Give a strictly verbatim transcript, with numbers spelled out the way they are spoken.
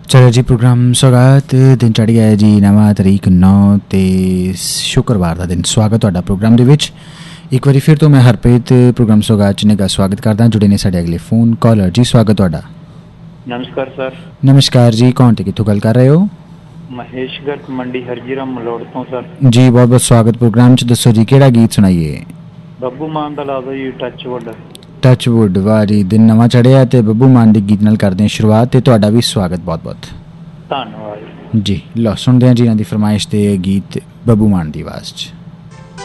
चलो जी प्रोग्राम सौगात दिन चढ़ गया है जी नवा तरीक नौ ते शुक्रवार का दिन। स्वागत तुहाडा प्रोग्राम दे विच। एक बारी फिर तो मैं हरप्रीत प्रोग्राम सौगात च ने का स्वागत करदा। जुड़े ने साडे अगले फोन कॉलर जी, स्वागत तुहाडा। नमस्कार सर। नमस्कार जी, कौन ते कित्थों गल कर रहे हो? महेश गर्ग मंडी हरजीराम मलोड़ तो सर जी। बहुत बहुत स्वागत प्रोग्राम च। दसो जी केड़ा गीत सुनाइए? बब्बू मान दा ला दो जी टचवुड। टचवुड, वाह जी। दिन नवा चढ़िया ते बब्बू मान दे गीत नाल करदे हां शुरुआत ते तुहाडा भी स्वागत बहुत बहुत धन्नवाद जी। लो सुनदे हां जी इन्हां दी फरमाइश ते गीत बब्बू मान दी आवाज़ च।